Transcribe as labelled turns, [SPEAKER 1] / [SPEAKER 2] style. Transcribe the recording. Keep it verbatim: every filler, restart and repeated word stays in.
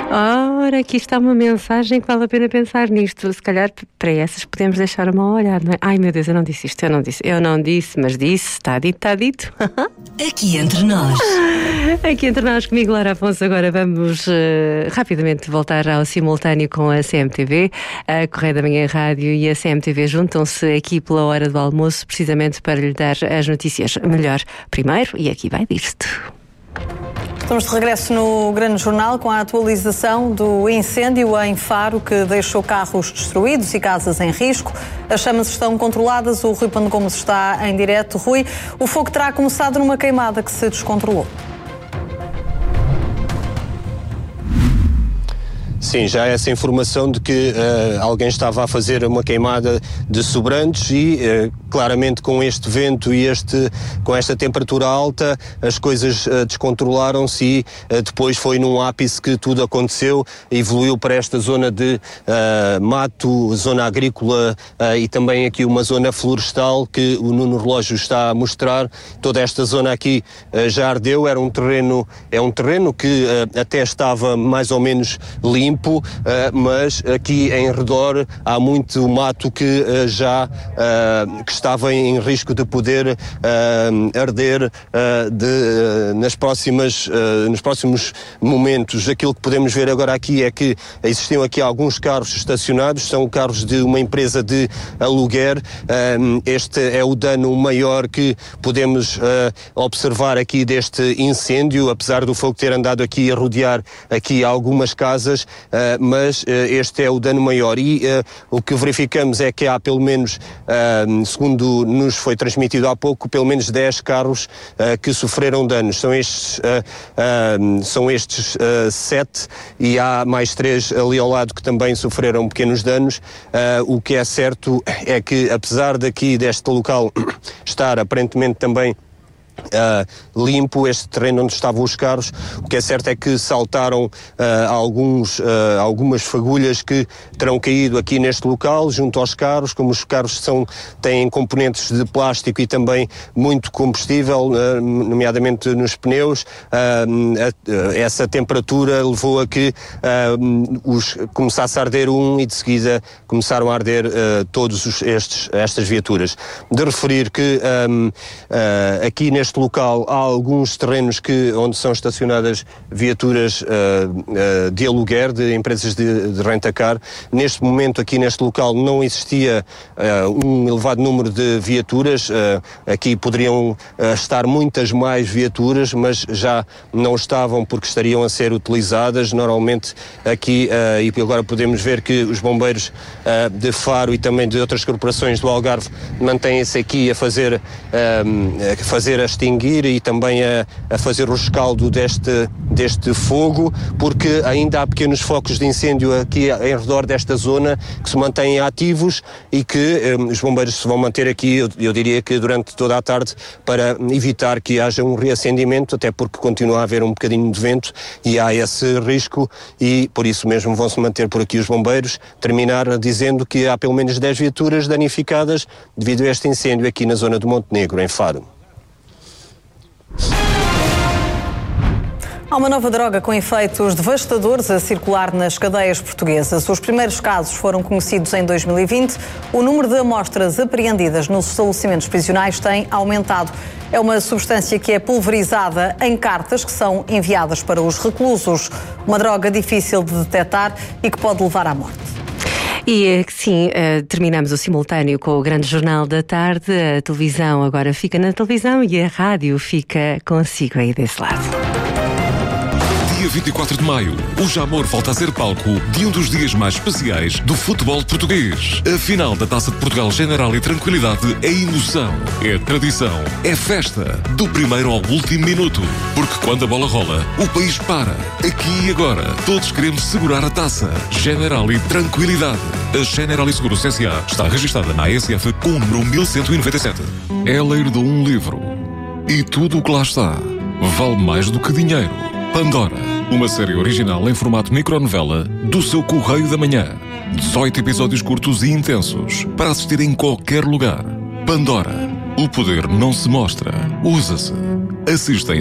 [SPEAKER 1] Ora, aqui está uma mensagem que vale a pena pensar nisto. Se calhar para essas podemos deixar uma olhada, não é? Ai meu Deus, eu não disse isto, eu não disse. Eu não disse, mas disse, está dito, está dito.
[SPEAKER 2] Aqui entre nós.
[SPEAKER 1] Aqui entre nós, comigo, Laura Afonso. Agora vamos uh, rapidamente voltar ao simultâneo com a C M T V. A Correio da Manhã Rádio e a C M T V juntam-se aqui pela hora do almoço, precisamente para lhe dar as notícias melhor primeiro. E aqui vai disto.
[SPEAKER 3] Estamos de regresso no Grande Jornal com a atualização do incêndio em Faro que deixou carros destruídos e casas em risco. As chamas estão controladas. O Rui Pando Gomes está em direto. Rui, o fogo terá começado numa queimada que se descontrolou.
[SPEAKER 4] Sim, já há essa informação de que uh, alguém estava a fazer uma queimada de sobrantes e uh, claramente com este vento e este, com esta temperatura alta as coisas uh, descontrolaram-se e uh, depois foi num ápice que tudo aconteceu, evoluiu para esta zona de uh, mato, zona agrícola uh, e também aqui uma zona florestal que o Nuno Relógio está a mostrar. Toda esta zona aqui uh, já ardeu, era um terreno, é um terreno que uh, até estava mais ou menos limpo. Limpo, uh, mas aqui em redor há muito mato que uh, já uh, que estava em risco de poder uh, arder uh, de, uh, nas próximas, uh, nos próximos momentos. Aquilo que podemos ver agora aqui é que existiam aqui alguns carros estacionados, são carros de uma empresa de aluguer. Uh, este é o dano maior que podemos uh, observar aqui deste incêndio, apesar do fogo ter andado aqui a rodear aqui algumas casas. Uh, mas uh, este é o dano maior e uh, o que verificamos é que há pelo menos, uh, segundo nos foi transmitido há pouco, pelo menos dez carros uh, que sofreram danos. São estes, uh, uh, são estes uh, sete e há mais três ali ao lado que também sofreram pequenos danos. Uh, o que é certo é que, apesar daqui deste local estar aparentemente também Uh, limpo, este terreno onde estavam os carros, o que é certo é que saltaram uh, alguns, uh, algumas fagulhas que terão caído aqui neste local, junto aos carros. Como os carros são, têm componentes de plástico e também muito combustível, uh, nomeadamente nos pneus, uh, uh, essa temperatura levou a que uh, os, começasse a arder um e de seguida começaram a arder uh, todos os, estes, estas viaturas. De referir que um, uh, aqui neste Neste local há alguns terrenos que, onde são estacionadas viaturas uh, uh, de aluguer, de empresas de, de rent-a-car. Neste momento, aqui neste local, não existia uh, um elevado número de viaturas. Uh, aqui poderiam uh, estar muitas mais viaturas, mas já não estavam porque estariam a ser utilizadas. Normalmente aqui, uh, e agora podemos ver que os bombeiros uh, de Faro e também de outras corporações do Algarve mantêm-se aqui a fazer, uh, a fazer as extinguir e também a, a fazer o rescaldo deste, deste fogo, porque ainda há pequenos focos de incêndio aqui em redor desta zona que se mantêm ativos e que um, os bombeiros se vão manter aqui, eu, eu diria que durante toda a tarde, para evitar que haja um reacendimento, até porque continua a haver um bocadinho de vento e há esse risco e por isso mesmo vão se manter por aqui os bombeiros. Terminar dizendo que há pelo menos dez viaturas danificadas devido a este incêndio aqui na zona do Montenegro, em Faro.
[SPEAKER 3] Há uma nova droga com efeitos devastadores a circular nas cadeias portuguesas. Os primeiros casos foram conhecidos em dois mil e vinte. O número de amostras apreendidas nos estabelecimentos prisionais tem aumentado. É uma substância que é pulverizada em cartas que são enviadas para os reclusos. Uma droga difícil de detectar e que pode levar à morte.
[SPEAKER 1] E sim, terminamos o simultâneo com o Grande Jornal da Tarde. A televisão agora fica na televisão e a rádio fica consigo aí desse lado.
[SPEAKER 5] Dia vinte e quatro de maio, o Jamor volta a ser palco de um dos dias mais especiais do futebol português. A final da Taça de Portugal General e Tranquilidade é emoção, é tradição, é festa, do primeiro ao último minuto. Porque quando a bola rola, o país para. Aqui e agora, todos queremos segurar a taça. General e Tranquilidade. A General e Seguro C S A está registada na A S F com o número mil cento e noventa e sete. Ela herdou um livro. E tudo o que lá está vale mais do que dinheiro. Pandora, uma série original em formato micronovela do seu Correio da Manhã. dezoito episódios curtos e intensos para assistir em qualquer lugar. Pandora, o poder não se mostra, usa-se. Assista em